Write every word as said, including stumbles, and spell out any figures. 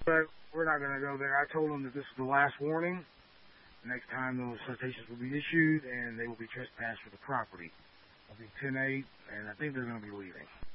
But we're not going to go there. I told them that this is the last warning. Next time those citations will be issued, and they will be trespassed for the property. It'll be ten eight, and I think they're going to be leaving.